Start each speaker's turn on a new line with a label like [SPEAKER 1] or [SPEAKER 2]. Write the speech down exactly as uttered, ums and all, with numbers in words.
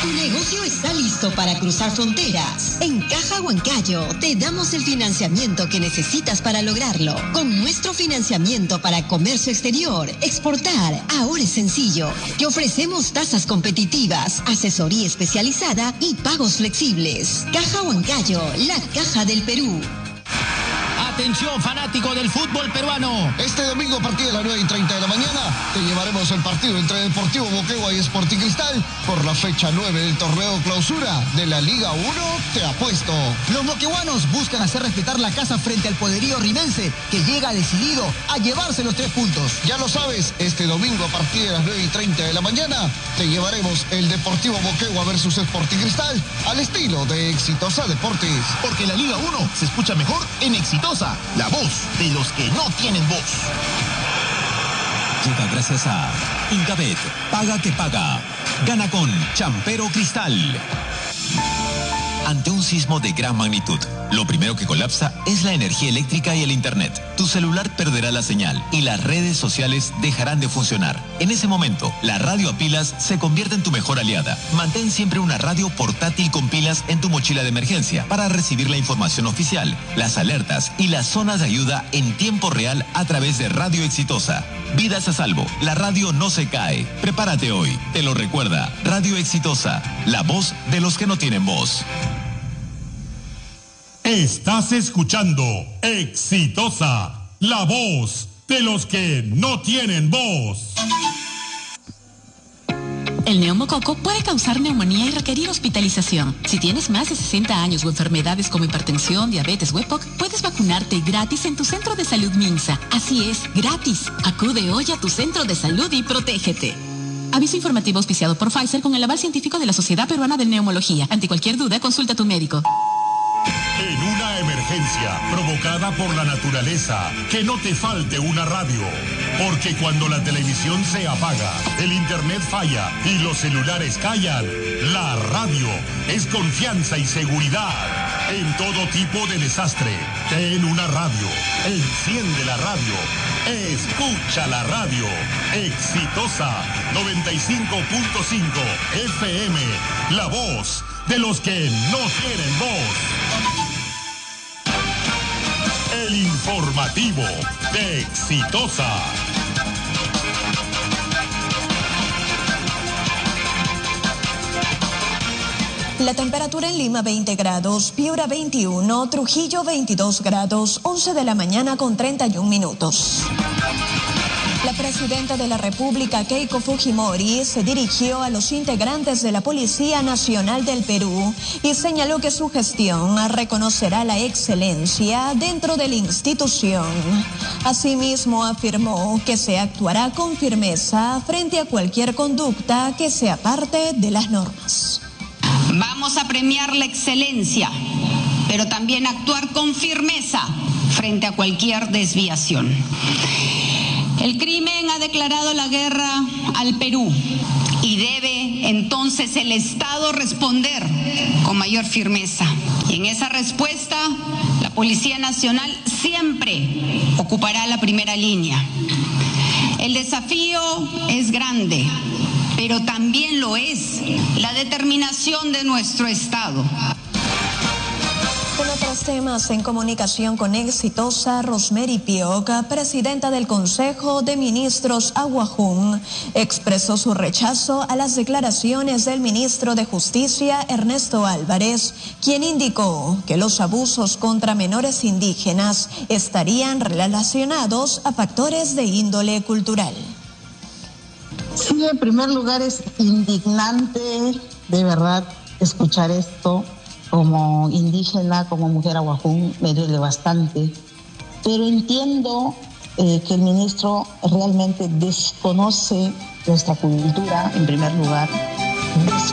[SPEAKER 1] Tu negocio está listo para cruzar fronteras. En Caja Huancayo te damos el financiamiento que necesitas para lograrlo. Con nuestro financiamiento para comercio exterior, exportar, ahora es sencillo. Te ofrecemos tasas competitivas, asesoría especializada y pagos flexibles. Caja Huancayo, la caja del Perú.
[SPEAKER 2] Atención, fanático del fútbol peruano.
[SPEAKER 3] Este domingo a partir de las nueve y treinta de la mañana te llevaremos el partido entre Deportivo Moquegua y Sporting Cristal por la fecha nueve del torneo clausura de la Liga uno. Te apuesto.
[SPEAKER 4] Los moqueguanos buscan hacer respetar la casa frente al poderío rimense, que llega decidido a llevarse los tres puntos.
[SPEAKER 3] Ya lo sabes, este domingo a partir de las nueve y treinta de la mañana te llevaremos el Deportivo Moquegua versus Sporting Cristal al estilo de Exitosa Deportes.
[SPEAKER 2] Porque la Liga uno se escucha mejor en Exitosa. La voz de los que no tienen voz.
[SPEAKER 5] Llega gracias a Incabet. Paga que paga. Gana con Champero Cristal. Ante un sismo de gran magnitud, lo primero que colapsa es la energía eléctrica y el internet. Tu celular perderá la señal y las redes sociales dejarán de funcionar. En ese momento, la radio a pilas se convierte en tu mejor aliada. Mantén siempre una radio portátil con pilas en tu mochila de emergencia para recibir la información oficial, las alertas y las zonas de ayuda en tiempo real a través de Radio Exitosa. Vidas a salvo, la radio no se cae. Prepárate hoy, te lo recuerda, Radio Exitosa, la voz de los que no tienen voz.
[SPEAKER 6] Estás escuchando Exitosa, la voz de los que no tienen voz.
[SPEAKER 7] El neumococo puede causar neumonía y requerir hospitalización. Si tienes más de sesenta años o enfermedades como hipertensión, diabetes o E P O C, puedes vacunarte gratis en tu centro de salud Minsa. Así es, gratis. Acude hoy a tu centro de salud y protégete. Aviso informativo auspiciado por Pfizer con el aval científico de la Sociedad Peruana de Neumología. Ante cualquier duda, consulta a tu médico.
[SPEAKER 6] En una emergencia provocada por la naturaleza, que no te falte una radio. Porque cuando la televisión se apaga, el internet falla y los celulares callan, la radio es confianza y seguridad. En todo tipo de desastre, ten una radio. Enciende la radio. Escucha la radio. Exitosa noventa y cinco punto cinco F M. La voz de los que no tienen voz. El informativo de Exitosa.
[SPEAKER 8] La temperatura en Lima veinte grados, Piura veintiuno, Trujillo veintidós grados, once de la mañana con treinta y un minutos. La presidenta de la República, Keiko Fujimori, se dirigió a los integrantes de la Policía Nacional del Perú y señaló que su gestión reconocerá la excelencia dentro de la institución. Asimismo, afirmó que se actuará con firmeza frente a cualquier conducta que sea parte de las normas.
[SPEAKER 9] Vamos a premiar la excelencia, pero también actuar con firmeza frente a cualquier desviación. El crimen ha declarado la guerra al Perú y debe entonces el Estado responder con mayor firmeza. Y en esa respuesta, la Policía Nacional siempre ocupará la primera línea. El desafío es grande, pero también lo es la determinación de nuestro Estado.
[SPEAKER 8] Con otros temas, en comunicación con Exitosa, Rosemary Pioca, presidenta del Consejo de Ministros Aguajún, expresó su rechazo a las declaraciones del ministro de Justicia, Ernesto Álvarez, quien indicó que los abusos contra menores indígenas estarían relacionados a factores de índole cultural.
[SPEAKER 10] Sí, en primer lugar es indignante, de verdad, escuchar esto. Como indígena, como mujer aguajún, me duele bastante. Pero entiendo eh, que el ministro realmente desconoce nuestra cultura, en primer lugar.